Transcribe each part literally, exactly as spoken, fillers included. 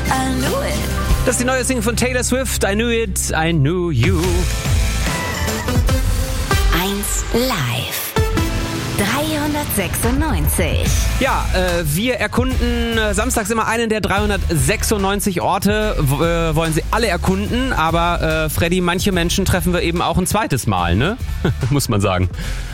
I knew it. Das ist die neue Single von Taylor Swift. I knew it, I knew you. eins Live. dreihundertsechsundneunzig. Ja, äh, wir erkunden äh, samstags immer einen der dreihundertsechsundneunzig Orte, w- äh, wollen sie alle erkunden, aber äh, Freddy, manche Menschen treffen wir eben auch ein zweites Mal, ne? Muss man sagen.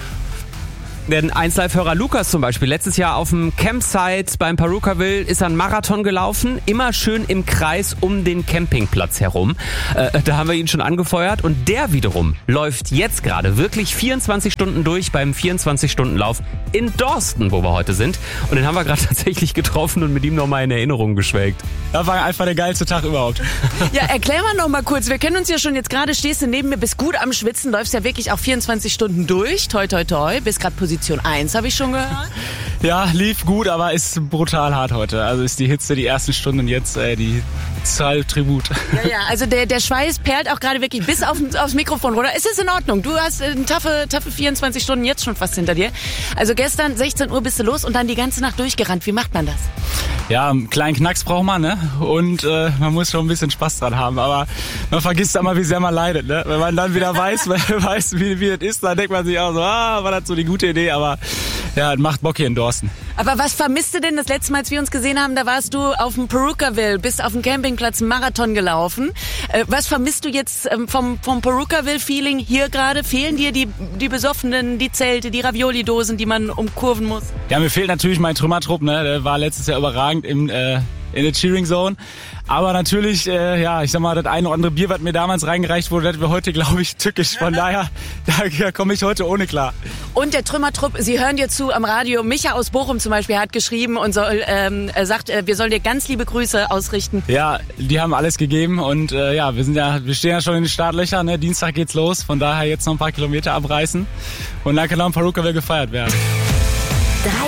Denn eins Live-Hörer Lukas zum Beispiel, letztes Jahr auf dem Campsite beim Perukaville ist er einen Marathon gelaufen, immer schön im Kreis um den Campingplatz herum. Äh, da haben wir ihn schon angefeuert und der wiederum läuft jetzt gerade wirklich vierundzwanzig Stunden durch beim vierundzwanzig-Stunden-Lauf in Dorsten, wo wir heute sind. Und den haben wir gerade tatsächlich getroffen und mit ihm nochmal in Erinnerung geschwelgt. Das war einfach der geilste Tag überhaupt. Ja, erklär mal noch mal kurz. Wir kennen uns ja schon jetzt gerade, stehst du neben mir, bist gut am Schwitzen, läufst ja wirklich auch vierundzwanzig Stunden durch. Toi, toi, toi. Bist gerade Position eins, habe ich schon gehört. Ja, lief gut, aber ist brutal hart heute. Also ist die Hitze die ersten Stunden und jetzt äh, die Zahl Tribut. Ja, ja, also der, der Schweiß perlt auch gerade wirklich bis auf, aufs Mikrofon runter. Es ist in Ordnung. Du hast äh, eine taffe, taffe vierundzwanzig Stunden jetzt schon fast hinter dir. Also gestern sechzehn Uhr bist du los und dann die ganze Nacht durchgerannt. Wie macht man das? Ja, einen kleinen Knacks braucht man, ne? Und äh, man muss schon ein bisschen Spaß dran haben. Aber man vergisst immer, wie sehr man leidet, ne? Wenn man dann wieder weiß, weiß wie, wie das ist, dann denkt man sich auch so, ah, war das so die gute Idee. Aber ja, es macht Bock hier in Dorsten. Aber was vermisst du denn? Das letzte Mal, als wir uns gesehen haben, da warst du auf dem Perukaville, bist auf dem Campingplatz einen Marathon gelaufen. Äh, was vermisst du jetzt ähm, vom, vom Perukaville-Feeling hier gerade? Fehlen dir die, die Besoffenen, die Zelte, die Ravioli-Dosen, die man umkurven muss? Ja, mir fehlt natürlich mein Trümmertrupp, ne? Der war letztes Jahr überragend im, äh, in der Cheering Zone. Aber natürlich, äh, ja, ich sag mal, das eine oder andere Bier, was mir damals reingereicht wurde, das wäre heute, glaube ich, tückisch. Von daher, da komme ich heute ohne klar. Und der Trümmertrupp, Sie hören dir zu am Radio. Micha aus Bochum zum Beispiel hat geschrieben und soll, ähm, er sagt, äh, wir sollen dir ganz liebe Grüße ausrichten. Ja, die haben alles gegeben und äh, ja, wir sind ja, wir stehen ja schon in den Startlöchern. Ne? Dienstag geht's los, von daher jetzt noch ein paar Kilometer abreißen und dann kann auch ein Perukaville gefeiert werden.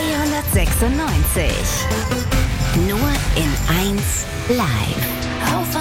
dreihundertsechsundneunzig. Nur in eins Live. Auf